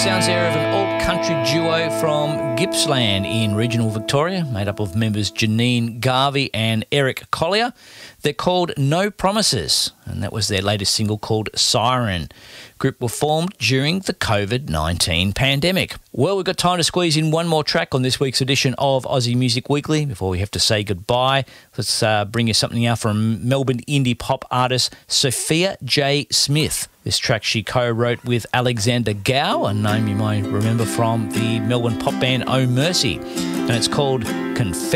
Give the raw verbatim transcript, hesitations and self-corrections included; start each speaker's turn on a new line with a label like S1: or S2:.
S1: sounds there of an alt-country duo from Gippsland in regional Victoria, made up of members Janine Garvey and Eric Collier. They're called No Promises, and that was their latest single called Siren. Group were formed during the COVID nineteen pandemic. Well, we've got time to squeeze in one more track on this week's edition of Aussie Music Weekly before we have to say goodbye. Let's uh, bring you something out from Melbourne indie pop artist Sophia J. Smith. This track she co-wrote with Alexander Gow, a name you might remember from the Melbourne pop band Oh Mercy, and it's called Confess.